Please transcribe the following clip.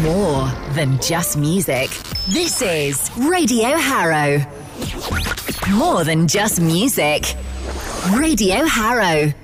More than just music. This is Radio Harrow. More than just music. Radio Harrow.